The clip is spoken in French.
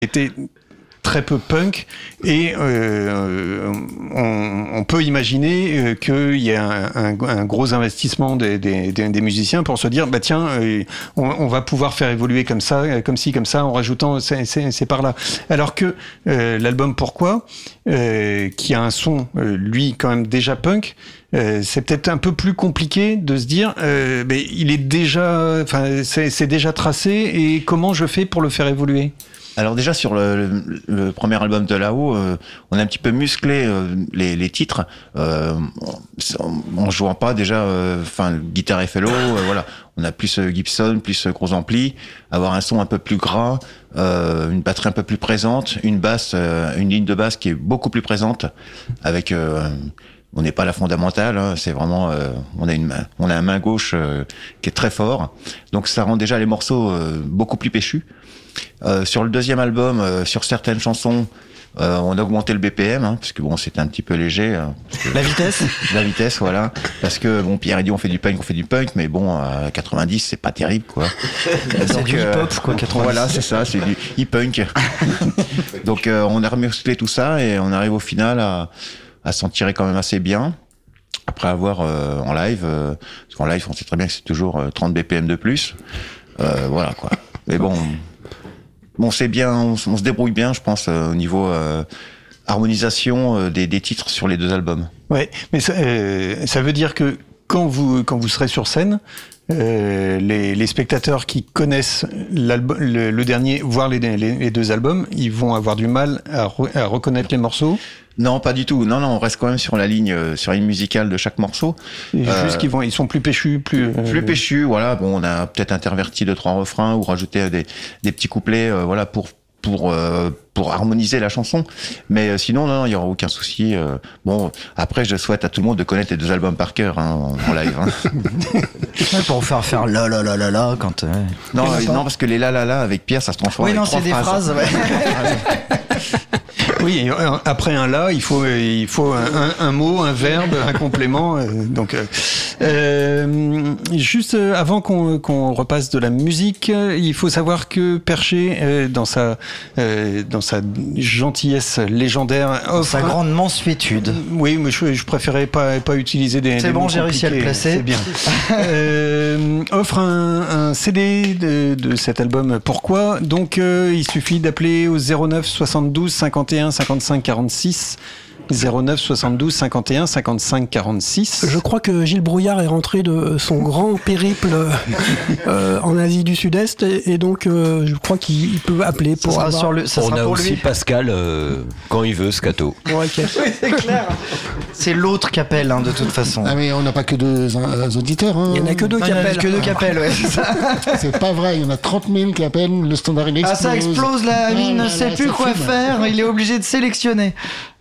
était très peu punk et on peut imaginer qu'il y a un gros investissement des musiciens pour se dire bah tiens on va pouvoir faire évoluer comme ça comme ci comme ça en rajoutant c'est par là, alors que l'album Pourquoi qui a un son lui quand même déjà punk, c'est peut-être un peu plus compliqué de se dire mais il est déjà, enfin c'est déjà tracé et comment je fais pour le faire évoluer. Alors déjà sur le premier album de Là-haut, on a un petit peu musclé les titres, en jouant pas déjà, guitare FLO, voilà, on a plus Gibson, plus gros ampli, avoir un son un peu plus gras, une batterie un peu plus présente, une basse, une ligne de basse qui est beaucoup plus présente, avec on n'est pas la fondamentale, hein, c'est vraiment on a un main gauche qui est très fort, donc ça rend déjà les morceaux beaucoup plus péchus. Sur le deuxième album, sur certaines chansons, on a augmenté le BPM, hein, parce que bon, c'était un petit peu léger. La vitesse. La vitesse, voilà. Parce que bon, Pierre a dit on fait du punk, mais bon, à 90, c'est pas terrible, quoi. C'est du hip-hop, quoi, 90. Voilà, c'est ça, c'est du hip-punk. Donc, on a remusclé tout ça et on arrive au final à s'en tirer quand même assez bien. Après avoir en live, parce qu'en live, on sait très bien que c'est toujours 30 BPM de plus. Voilà, quoi. Mais bon, c'est bien, on se débrouille bien, je pense, au niveau harmonisation des titres sur les deux albums. Ouais, mais ça veut dire que quand vous serez sur scène, les spectateurs qui connaissent le dernier, voire les deux albums, ils vont avoir du mal à reconnaître les morceaux. Non, pas du tout. Non, on reste quand même sur la ligne musicale de chaque morceau. Juste ils sont plus péchus, plus péchus. Voilà. Bon, on a peut-être interverti 2-3 refrains ou rajouté des petits couplets, voilà, pour harmoniser la chanson. Mais sinon, non, il y aura aucun souci. Bon, après, je souhaite à tout le monde de connaître les deux albums par cœur, hein, en live. Hein. Pour faire la quand. Non, parce que les la avec Pierre, ça se transforme. Oui, en non, c'est des phrases. Ouais. Oui, après un là, il faut un mot, un verbe, un complément. Donc, juste avant qu'on repasse de la musique, il faut savoir que Perché, dans sa gentillesse légendaire, offre sa grande mansuétude. Oui, mais je préférais pas utiliser des. C'est bon, j'ai réussi à le placer. C'est bien. Offre un CD de cet album. Pourquoi ? Donc, il suffit d'appeler au 09 72 51 55 46. 09 72 51 55 46. Je crois que Gilles Brouillard est rentré de son grand périple en Asie du Sud-Est et donc je crois qu'il peut appeler pour avoir... On a aussi Pascal quand il veut, Scato. Ouais, okay. Oui, c'est clair. C'est l'autre qui appelle, hein, de toute façon. Ah mais on n'a pas que deux auditeurs. Hein. Il n'y en a que deux qui appellent. Que deux qui appellent, ouais, c'est ça. C'est pas vrai, il y en a 30 000 qui appellent, le standard il explose. Ah, ça explose, il ne sait plus quoi faire, il est obligé de sélectionner.